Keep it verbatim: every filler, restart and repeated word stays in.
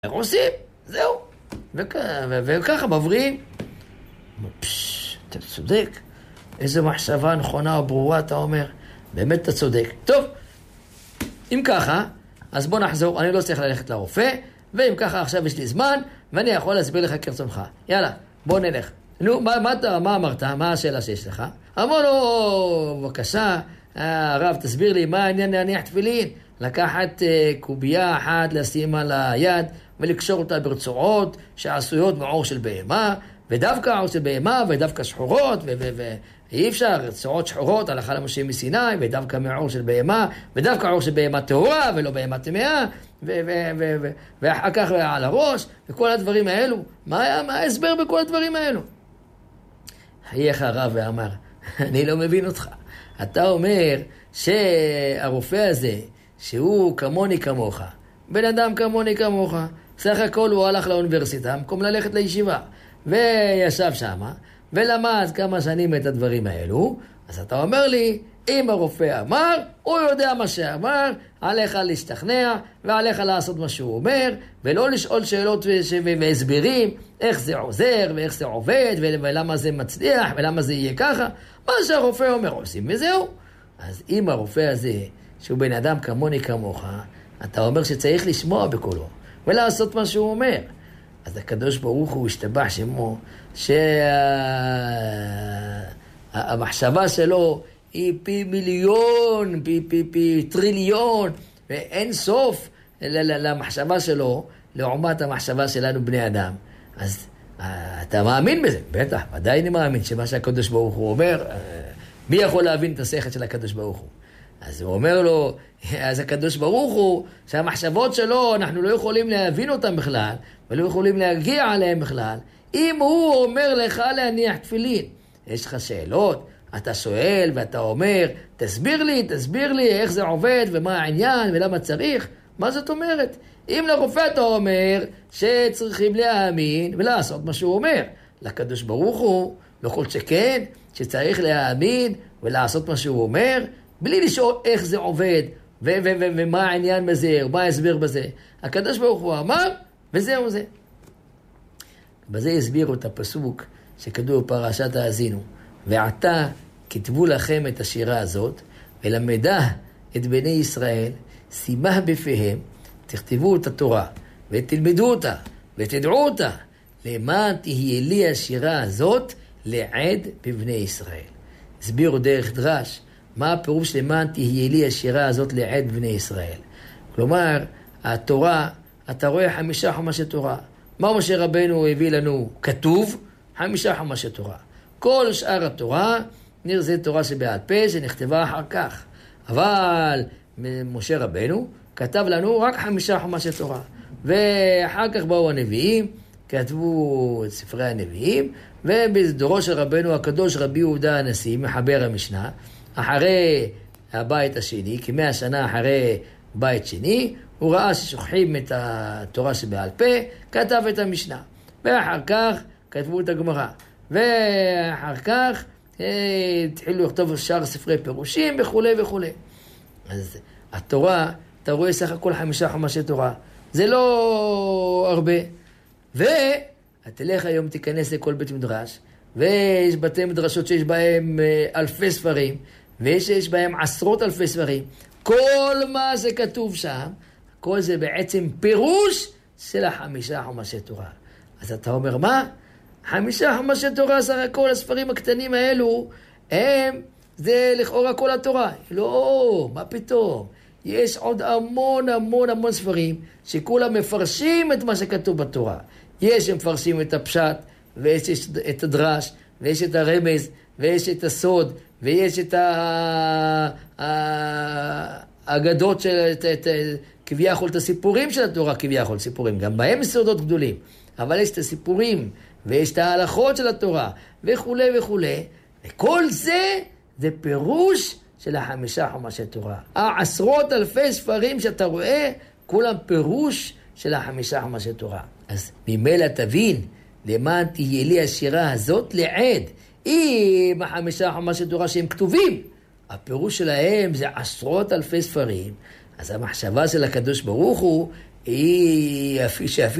איך עושים? זהו. וככה מבריאים. פשש, אתה צודק. איזו מחשבה נכונה או ברורה אתה אומר. באמת אתה צודק. טוב, אם ככה, אז בוא נחזור. אני לא צריך ללכת לרופא, ואם ככה עכשיו יש לי זמן, ואני יכול להסביר לך כרצונך. יאללה, בוא נלך. נו, מה, מה, מה, מה אמרת? מה השאלה שיש לך? אמר לו, בבקשה, הרב, תסביר לי מה העניין להניח תפילין. לקחת uh, קובייה אחת, לשים על היד, ולקשור אותה ברצועות שעשויות מעור של בהמה, ודווקא עור של בהמה, ודווקא שחורות, ואי אפשר, רצועות שחורות, הלכה למשה מסיני, ודווקא מעור של בהמה, ודווקא עור של בהמה טהורה, ולא בהמה טמאה, ואחר כך על הראש, וכל הדברים האלו. מה, מה ההסבר בכל הדברים האלו? חייך הרב ואמר, אני לא מבין אותך. אתה אומר שהרופא הזה, שהוא כמוני כמוך, בן אדם כמוני כמוך, סך הכל הוא הלך לאוניברסיטה, במקום ללכת לישיבה, וישב שמה, ולמד כמה שנים את הדברים האלו, אז אתה אומר לי, אם הרופא אמר, הוא יודע מה שאמר, עליך להשתכנע, ועליך לעשות מה שהוא אומר, ולא לשאול שאלות והסברים, איך זה עוזר, ואיך זה עובד, ולמה זה מצליח, ולמה זה יהיה ככה, מה שהרופא אומר עושים, וזהו. אז אם הרופא הזה, שהוא בן אדם כמוני כמוך, אתה אומר שצריך לשמוע בקולו, ולעשות מה שהוא אומר. אז הקדוש ברוך הוא השתבח שמו, שהמחשבה שלו היא פי מיליון, פי, פי, פי טריליון, ואין סוף למחשבה שלו, לעומת המחשבה שלנו בני אדם. אז אתה מאמין בזה? בטח, ודאי אני מאמין שמה שהקדוש ברוך הוא אומר, מי יכול להבין את השכל של הקדוש ברוך הוא? אז הוא אומר לו, אז הקדוש ברוך הוא, שהמחשבות שלו, אנחנו לא יכולים להבין אותם בכלל, ולא יכולים להגיע עליהם בכלל. אם הוא אומר לך להניח תפילין, יש לך שאלות, אתה שואל ואתה אומר, תסביר לי, תסביר לי איך זה עובד, ומה העניין, ולמה צריך, מה זאת אומרת? אם לרופא אתה אומר, שצריכים להאמין, ולעשות מה שהוא אומר. לקדוש ברוך הוא, לא כל שכן, שצריך להאמין, ולעשות מה שהוא אומר, בלי לשאול איך זה עובד, ו- ו- ו- ומה העניין בזה, ומה ההסבר בזה. הקדוש ברוך הוא אמר, וזהו זה. בזה הסבירו את הפסוק שכתוב בפרשת האזינו. ועתה כתבו לכם את השירה הזאת, ולמדה את בני ישראל, שימה בפיהם, תכתבו את התורה, ותלמדו אותה, ותדעו אותה, למען תהיה לי השירה הזאת לעד בבני ישראל. הסבירו דרך דרש, מה הפירוש למען תהיה לי השירה הזאת לעד בני ישראל? כלומר, התורה, אתה רואה חמישה חומשי תורה. מה משה רבנו הביא לנו? כתוב, חמישה חומשי תורה. כל שאר התורה, נראה תורה שבעל פה, שנכתבה אחר כך. אבל משה רבנו כתב לנו רק חמישה חומשי תורה. ואחר כך באו הנביאים, כתבו את ספרי הנביאים, ובדורו של רבנו הקדוש רבי יהודה הנשיא, מחבר המשנה, אחרי הבית השני, כמאה שנה אחרי בית שני, הוא ראה ששוכחים את התורה שבעל פה, כתב את המשנה. ואחר כך כתבו את הגמרא. ואחר כך התחילו לכתוב שאר ספרי פירושים וכו' וכו'. אז התורה, אתה רואה סך הכל חמישה חומשי תורה. זה לא הרבה. ותלך היום תיכנס לכל בית מדרש, ויש בתי מדרשות שיש בהם אלפי ספרים, ויש שיש בהם עשרות אלפי ספרים. כל מה שכתוב שם, כל זה בעצם פירוש של החמישה חומשי תורה. אז אתה אומר, מה? חמישה חומשי תורה, סך הכל הספרים הקטנים האלו, הם, זה לכאורה כל התורה. לא, מה פתאום? יש עוד המון המון המון ספרים, שכולם מפרשים את מה שכתוב בתורה. יש שמפרשים את הפשט, ויש את הדרש, ויש את הרמז, ויש את הסוד, ויש את האגדות של, כביכול, את הסיפורים של התורה, כביכול, סיפורים. גם בהם סודות גדולים. אבל יש את הסיפורים, ויש את ההלכות של התורה, וכו' וכו'. וכל זה, זה פירוש של החמישה חומשי תורה. העשרות אלפי ספרים שאתה רואה, כולם פירוש של החמישה חומשי תורה. אז ממילא תבין, למען תהיה לי השירה הזאת לעד. אם החמישה חומשי תורה שהם כתובים, הפירוש שלהם זה עשרות אלפי ספרים, אז המחשבה של הקדוש ברוך הוא, היא, שאפילו